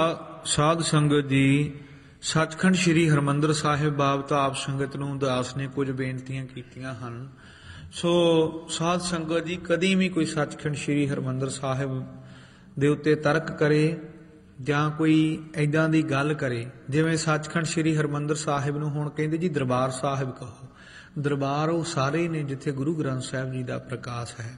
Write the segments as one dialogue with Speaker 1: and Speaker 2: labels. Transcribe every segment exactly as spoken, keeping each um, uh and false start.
Speaker 1: ਸਾਧ ਸੰਗਤ ਜੀ, ਸੱਚਖੰਡ ਸ੍ਰੀ ਹਰਿਮੰਦਰ ਸਾਹਿਬ ਬਾਬਤ ਆਪ ਸੰਗਤ ਨੂੰ ਦਾਸ ਨੇ ਕੁਝ ਬੇਨਤੀਆਂ ਕੀਤੀਆਂ ਹਨ। ਸੋ ਸਾਧ ਸੰਗਤ ਜੀ, ਕਦੀ ਵੀ ਕੋਈ ਸੱਚਖੰਡ ਸ੍ਰੀ ਹਰਿਮੰਦਰ ਸਾਹਿਬ ਦੇ ਉੱਤੇ ਤਰਕ ਕਰੇ ਜਾਂ ਕੋਈ ਐਦਾਂ ਦੀ ਗੱਲ ਕਰੇ, ਜਿਵੇਂ ਸੱਚਖੰਡ ਸ੍ਰੀ ਹਰਿਮੰਦਰ ਸਾਹਿਬ ਨੂੰ ਹੁਣ ਕਹਿੰਦੇ ਜੀ ਦਰਬਾਰ ਸਾਹਿਬ ਕਹੋ। ਦਰਬਾਰ ਉਹ ਸਾਰੇ ਨੇ ਜਿੱਥੇ ਗੁਰੂ ਗ੍ਰੰਥ ਸਾਹਿਬ ਜੀ ਦਾ ਪ੍ਰਕਾਸ਼ ਹੈ।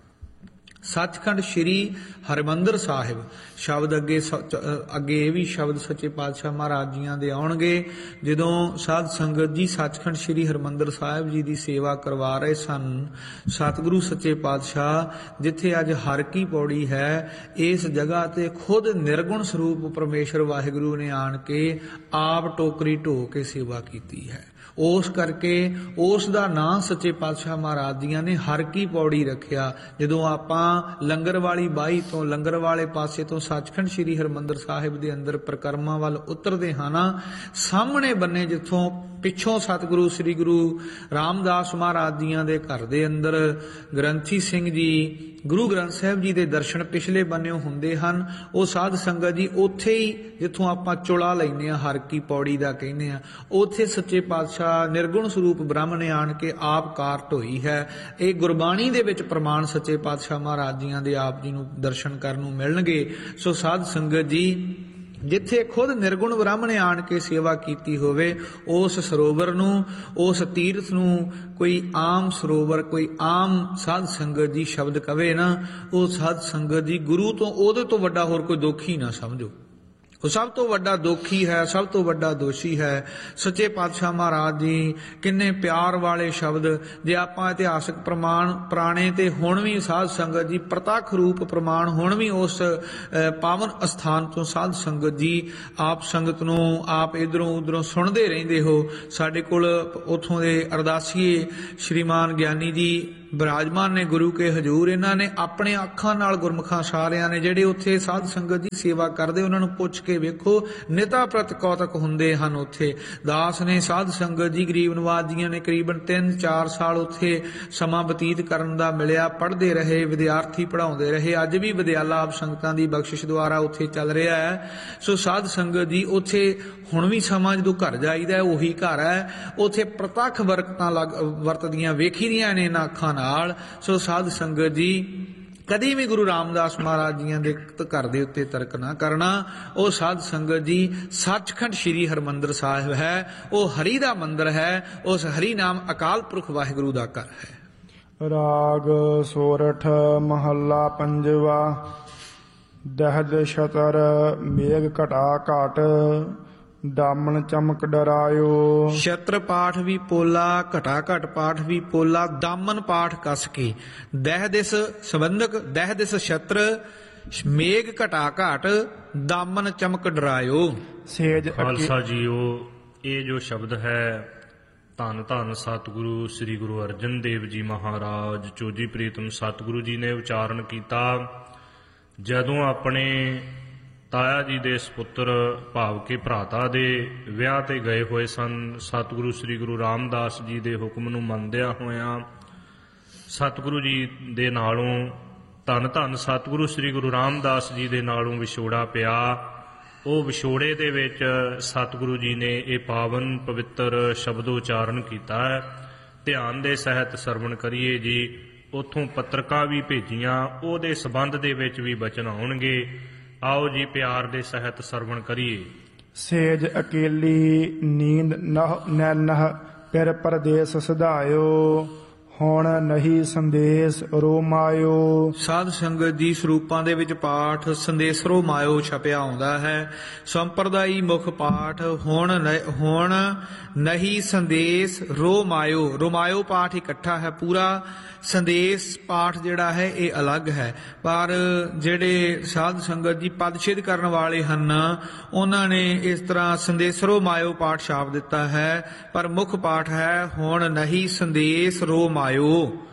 Speaker 1: ਸੱਚਖੰਡ ਸ੍ਰੀ ਹਰਿਮੰਦਰ ਸਾਹਿਬ ਸ਼ਬਦ ਅੱਗੇ ਅੱਗੇ ਇਹ ਵੀ ਸ਼ਬਦ ਸੱਚੇ ਪਾਤਸ਼ਾਹ ਮਹਾਰਾਜ ਜੀਆਂ ਦੇ ਆਉਣਗੇ। ਜਦੋਂ ਸਾਧ ਸੰਗਤ ਜੀ ਸੱਚਖੰਡ ਸ੍ਰੀ ਹਰਿਮੰਦਰ ਸਾਹਿਬ ਜੀ ਦੀ ਸੇਵਾ ਕਰਵਾ ਰਹੇ ਸਨ, ਸਤਿਗੁਰੂ ਸੱਚੇ ਪਾਤਸ਼ਾਹ ਜਿੱਥੇ ਅੱਜ ਹਰ ਕੀ ਪੌੜੀ ਹੈ, ਇਸ ਜਗ੍ਹਾ ਤੇ ਖੁਦ ਨਿਰਗੁਣ ਸਰੂਪ ਪਰਮੇਸ਼ਰ ਵਾਹਿਗੁਰੂ ਨੇ ਆਣ ਕੇ ਆਪ ਟੋਕਰੀ ਢੋ ਕੇ ਸੇਵਾ ਕੀਤੀ ਹੈ। ਉਸ ਕਰਕੇ ਉਸ ਦਾ ਨਾਂ ਸੱਚੇ ਪਾਤਸ਼ਾਹ ਮਹਾਰਾਜ ਜੀਆਂ ਨੇ ਹਰ ਕੀ ਪੌੜੀ ਰੱਖਿਆ। ਜਦੋਂ ਆਪਾਂ ਲੰਗਰ ਵਾਲੀ ਬਾਈ ਤੋਂ ਲੰਗਰ ਵਾਲੇ ਪਾਸੇ ਤੋਂ ਸੱਚਖੰਡ ਸ੍ਰੀ ਹਰਿਮੰਦਰ ਸਾਹਿਬ ਦੇ ਅੰਦਰ ਪ੍ਰਕਰਮਾਂ ਵੱਲ ਉਤਰਦੇ ਹਾਂ ਨਾ, ਸਾਹਮਣੇ ਬੰਨੇ ਜਿੱਥੋਂ ਪਿੱਛੋਂ ਸਤਿਗੁਰੂ ਸ੍ਰੀ ਗੁਰੂ ਰਾਮਦਾਸ ਮਹਾਰਾਜ ਜੀਆਂ ਦੇ ਘਰ ਦੇ ਅੰਦਰ ਗ੍ਰੰਥੀ ਸਿੰਘ ਜੀ ਗੁਰੂ ਗ੍ਰੰਥ ਸਾਹਿਬ ਜੀ ਦੇ ਦਰਸ਼ਨ ਪਿਛਲੇ ਬੰਨਿਓ ਹੁੰਦੇ ਹਨ। ਉਹ ਸਾਧ ਸੰਗਤ ਜੀ ਉੱਥੇ ਹੀ ਜਿੱਥੋਂ ਆਪਾਂ ਚੁਲਾ ਲੈਂਦੇ ਹਾਂ, ਹਰ ਕੀ ਪੌੜੀ ਦਾ ਕਹਿੰਦੇ ਹਾਂ, ਉੱਥੇ ਸੱਚੇ ਪਾਤਸ਼ਾਹ ਨਿਰਗੁਣ ਸਰੂਪ ਬ੍ਰਹਮ ਨੇ ਆਣ ਕੇ ਆਪ ਕਾਰ ਢੋਈ ਹੈ। ਇਹ ਗੁਰਬਾਣੀ ਦੇ ਵਿੱਚ ਪ੍ਰਮਾਣ ਸੱਚੇ ਪਾਤਸ਼ਾਹ ਮਹਾਰਾਜ ਜੀਆਂ ਦੇ ਆਪ ਜੀ ਨੂੰ ਦਰਸ਼ਨ ਕਰਨ ਨੂੰ ਮਿਲਣਗੇ। ਸੋ ਸਾਧ ਸੰਗਤ ਜੀ, ਜਿੱਥੇ ਖੁਦ ਨਿਰਗੁਣ ਬ੍ਰਹਮ ਨੇ ਆਣ ਕੇ ਸੇਵਾ ਕੀਤੀ ਹੋਵੇ, ਉਸ ਸਰੋਵਰ ਨੂੰ, ਉਸ ਤੀਰਥ ਨੂੰ ਕੋਈ ਆਮ ਸਰੋਵਰ, ਕੋਈ ਆਮ ਸਾਧ ਸੰਗਤ ਜੀ ਸ਼ਬਦ ਕਵੇ ਨਾ, ਉਹ ਸਾਧ ਸੰਗਤ ਜੀ ਗੁਰੂ ਤੋਂ ਉਹਦੇ ਤੋਂ ਵੱਡਾ ਹੋਰ ਕੋਈ ਦੁੱਖ ਹੀ ਨਾ ਸਮਝੋ। ਉਹ ਸਭ ਤੋਂ ਵੱਡਾ ਦੋਖੀ ਹੈ, ਸਭ ਤੋਂ ਵੱਡਾ ਦੋਸ਼ੀ ਹੈ। ਸੱਚੇ ਪਾਤਸ਼ਾਹ ਮਹਾਰਾਜ ਜੀ ਕਿੰਨੇ ਪਿਆਰ ਵਾਲੇ ਸ਼ਬਦ, ਜੇ ਆਪਾਂ ਇਤਿਹਾਸਕ ਪ੍ਰਮਾਣ ਪੁਰਾਣੇ ਤੇ ਹੁਣ ਵੀ ਸਾਧ ਸੰਗਤ ਜੀ ਪ੍ਰਤੱਖ ਰੂਪ ਪ੍ਰਮਾਣ ਹੁਣ ਵੀ ਉਸ ਪਾਵਨ ਅਸਥਾਨ ਤੋਂ ਸਾਧ ਸੰਗਤ ਜੀ ਆਪ ਸੰਗਤ ਨੂੰ ਆਪ ਇਧਰੋਂ ਉਧਰੋਂ ਸੁਣਦੇ ਰਹਿੰਦੇ ਹੋ। ਸਾਡੇ ਕੋਲ ਉਥੋਂ ਦੇ ਅਰਦਾਸੀਏ ਸ਼੍ਰੀਮਾਨ ਗਿਆਨੀ ਜੀ ਬਿਰਾਜਮਾਨ ਨੇ ਗੁਰੂ ਕੇ ਹਜ਼ੂਰ। ਇਹਨਾਂ ਨੇ ਆਪਣੇ ਅੱਖਾਂ ਨਾਲ ਗੁਰਮੁਖਾਂ ਸਾਰਿਆਂ ਨੇ ਜਿਹੜੇ ਉੱਥੇ ਸਾਧ ਸੰਗਤ ਦੀ ਸੇਵਾ ਕਰਦੇ, ਉਹਨਾਂ ਨੂੰ ਪੁੱਛ ਕੇ ਵੇਖੋ, ਨਿਤਾ ਪ੍ਰਤ ਕੌਤਕ ਹੁੰਦੇ ਹਨ। ਉੱਥੇ ਦਾਸ ਨੇ ਸਾਧ ਸੰਗਤ ਜੀ ਗਰੀਬ ਨਵਾਜ ਜੀਆਂ ਨੇ ਕਰੀਬਨ ਤਿੰਨ ਚਾਰ ਸਾਲ ਉੱਥੇ ਸਮਾਂ ਬਤੀਤ ਕਰਨ ਦਾ ਮਿਲਿਆ। ਪੜ੍ਹਦੇ ਰਹੇ, ਵਿਦਿਆਰਥੀ ਪੜ੍ਹਾਉਂਦੇ ਰਹੇ। ਅੱਜ ਵੀ ਵਿਦਿਆਲਾ ਆਪ ਸੰਗਤਾਂ ਦੀ ਬਖਸ਼ਿਸ਼ ਦੁਆਰਾ ਉੱਥੇ ਚੱਲ ਰਿਹਾ ਹੈ। ਸੋ ਸਾਧ ਸੰਗਤ ਜੀ ਉੱਥੇ ਹੁਣ ਵੀ ਸਮਾਂ ਜਦੋਂ ਘਰ ਜਾਈਦਾ, ਉਹੀ ਘਰ ਹੈ। ਉੱਥੇ ਪ੍ਰਤੱਖ ਵਰਤਾਂ ਲੱਗ ਵਰਤਦੀਆਂ ਵੇਖੀ ਦੀਆਂ ਨੇ ਇਹਨਾਂ ਅੱਖਾਂ ਨਾਲ। ਸੋ ਸਾਧ ਸੰਗਤ ਜੀ, ਕਦੀ ਵੀ ਗੁਰੂ ਰਾਮਦਾਸ ਮਹਾਰਾਜ ਜੀਆਂ ਦੇ ਘਰ ਦੇ ਉੱਤੇ ਤਰਕ ਨਾ ਕਰਨਾ। ਉਹ ਸਾਧ ਸੰਗਤ ਜੀ ਸੱਚਖੰਡ ਸ੍ਰੀ ਹਰਿਮੰਦਰ ਸਾਹਿਬ ਹੈ, ਉਹ ਹਰੀ ਦਾ ਮੰਦਰ ਹੈ। ਉਸ ਹਰੀ ਨਾਮ ਅਕਾਲ ਪੁਰਖ ਵਾਹਿਗੁਰੂ ਦਾ ਘਰ ਹੈ।
Speaker 2: ਰਾਗ ਸੋਰਠ ਮਹੱਲਾ ਪੰਜਵਾ। ਦਹਿਦ ਛਤਰ ਮੇਘ ਘਟਾ ਘਾਟ, ਦਾਮਨ ਚਮਕ ਡਰਾਇਓ।
Speaker 1: ਛਤਰ ਪਾਠ ਵੀ ਪੋਲਾ, ਘਟਾ ਘਟ ਪਾਠ ਵੀ ਪੋਲਾ, ਦਾਮਨ ਪਾਠ ਕਸ ਕੇ। ਦਹਿ ਦਿਸ ਸੰਬੰਧਕ, ਦਹਿ ਦਿਸ ਛਤਰ, ਮੇਘ ਘਟਾ ਘਾਟ, ਦਾਮਨ ਚਮਕ ਡਰਾਇਓ।
Speaker 2: ਸੇਜ
Speaker 3: ਖਾਲਸਾ ਜੀਓ, ਇਹ ਜੋ ਸ਼ਬਦ ਹੈ ਧੰਨ ਧੰਨ ਸਤਿਗੁਰੂ ਸ੍ਰੀ ਗੁਰੂ ਅਰਜਨ ਦੇਵ ਜੀ ਮਹਾਰਾਜ ਚੋਜੀ ਪ੍ਰੀਤਮ ਸਤਿਗੁਰੂ ਜੀ ਨੇ ਉਚਾਰਨ ਕੀਤਾ। ਜਦੋਂ ਆਪਣੇ ਤਾਇਆ ਜੀ ਦੇ ਸਪੁੱਤਰ ਭਾਵ ਕੇ ਭਰਾਤਾ ਦੇ ਵਿਆਹ ਤੇ ਗਏ ਹੋਏ ਸਨ, ਸਤਿਗੁਰੂ ਸ੍ਰੀ ਗੁਰੂ ਰਾਮਦਾਸ ਜੀ ਦੇ ਹੁਕਮ ਨੂੰ ਮੰਨਦਿਆਂ ਹੋਇਆਂ ਸਤਿਗੁਰੂ ਜੀ ਦੇ ਨਾਲੋਂ, ਧੰਨ ਧੰਨ ਸਤਿਗੁਰੂ ਸ੍ਰੀ ਗੁਰੂ ਰਾਮਦਾਸ ਜੀ ਦੇ ਨਾਲੋਂ ਵਿਛੋੜਾ ਪਿਆ। ਉਹ ਵਿਛੋੜੇ ਦੇ ਵਿੱਚ ਸਤਿਗੁਰੂ ਜੀ ਨੇ ਇਹ ਪਾਵਨ ਪਵਿੱਤਰ ਸ਼ਬਦ ਉਚਾਰਨ ਕੀਤਾ ਹੈ। ਧਿਆਨ ਦੇ ਸਹਿਤ ਸਰਵਣ ਕਰੀਏ ਜੀ। ਉੱਥੋਂ ਪੱਤਰਕਾਂ ਵੀ ਭੇਜੀਆਂ, ਉਹਦੇ ਸੰਬੰਧ ਦੇ ਵਿੱਚ ਵੀ ਬਚਨ ਆਉਣਗੇ। ਆਓ ਜੀ ਪਿਆਰ ਦੇ ਸਹਿਤ ਸਰਵਣ ਕਰੀਏ।
Speaker 2: ਸੇਜ ਅਕੇਲੀ ਨੀਂਦ ਨਹ ਨੈਨਹ, ਫਿਰ ਪਰਦੇਸ ਸਿਧਾਇਓ, ਹੁਣ ਨਹੀਂ ਸੰਦੇਸ ਰੋ ਮਾਇਓ।
Speaker 1: ਸਾਧ ਸੰਗਤ ਜੀ ਸਰੂਪਾਂ ਦੇ ਵਿੱਚ ਪਾਠ ਸੰਦੇਸ ਰੋ ਮਾਇਓ ਛਪਿਆ ਆਉਂਦਾ ਹੈ। ਸੰਪਰਦਾਈ ਮੁੱਖ ਪਾਠ ਹੁਣ ਹੁਣ ਨਹੀਂ ਸੰਦੇਸ ਰੋ ਮਾਇਓ। ਰੋਮਾਇਓ ਪਾਠ ਇਕੱਠਾ ਹੈ ਪੂਰਾ, ਸੰਦੇਸ ਪਾਠ ਜਿਹੜਾ ਹੈ ਇਹ ਅਲੱਗ ਹੈ। ਪਰ ਜਿਹੜੇ ਸਾਧ ਸੰਗਤ ਜੀ ਪਦਛੇਦ ਕਰਨ ਵਾਲੇ ਹਨ, ਉਹਨਾਂ ਨੇ ਇਸ ਤਰ੍ਹਾਂ ਸੰਦੇਸਰੋ ਮਾਇਓ ਪਾਠ ਛਾਪ ਦਿੱਤਾ ਹੈ, ਪਰ ਮੁੱਖ ਪਾਠ ਹੈ ਹੁਣ ਨਹੀਂ ਸੰਦੇਸ ਰੋ ਮਾਇਓ।